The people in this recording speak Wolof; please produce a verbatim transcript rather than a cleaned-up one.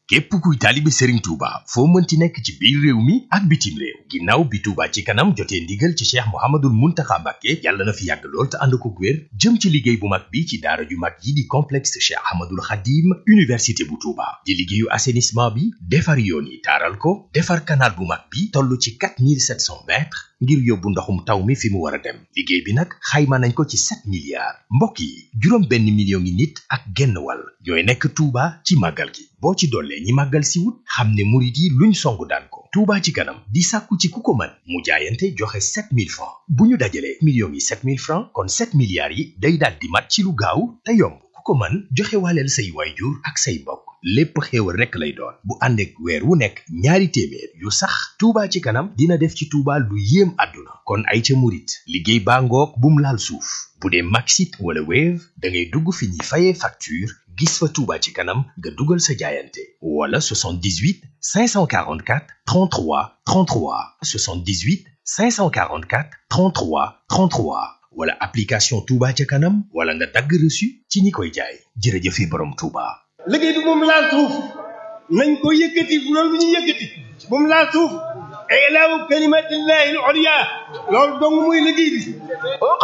képp kuy taalibe Serigne Touba foo mënti nekk ci biir réew mi ak bitim réew ginnaaw bi Touba ci kanam jotee ndigal ci Cheikh Mouhamadoul Mountakha Mbacké yàlla na fi yàgg lool te ànd ko wér jëm ci liggéey bu mag bi ci daara ju mag yi di complexe Cheikh Ahmadoul Khadim université bu Touba di liggéeyu assainissement bi defar yoon yi taaral ko defar canal bu mag bi toll ci quatre mille sept cents mètres ngir yóbbu ndoxum taw mi fi mu war a dem liggéey bi nag xayma nañ ko ci sept milliards mbokk yi juróom benn million ngi nit ak genn wàll ñooy nekk Touba ci màggal gi boo ci dollee ñi màggal si wut xam ne murit yi luñ songu daan ko Touba ci kanam di sàkku ci ku ko mën mu jaayante joxe sept mille francs bu ñu dajalee millions yi sept mille francs kon sept milliards yi day daal di mat ci lu gaaw te yomb ku ko mën joxe waaleel say waayjur ak say mbokk lépp xéewal rekk lay doon bu ànd ak weer wu nekk ñaari téeméer yu sax Touba ci kanam dina def ci Touba lu yéem àdduna kon ay ca murit liggéey baa ngoog bum laal suuf bu dee Maxit wala Wave da ngay dugg fi ñuy fayee facture gis fa Touba ci kanam nga dugal sa jaayante wala soixante-dix-huit cinq cent quarante-quatre trente-trois trente-trois soixante-dix-huit cinq cent quarante-quatre trente-trois trente-trois wala application Touba ca kanam wala nga dagg reçu ci ñi koy jaay jërëjëfe borom Touba. liggéey bi moom laal suuf nañ ko yëkkati bu loolu ñu yëkkati moom laal suuf ilaahu kalimatillahi al-ulya loolu dong muy liggéey bi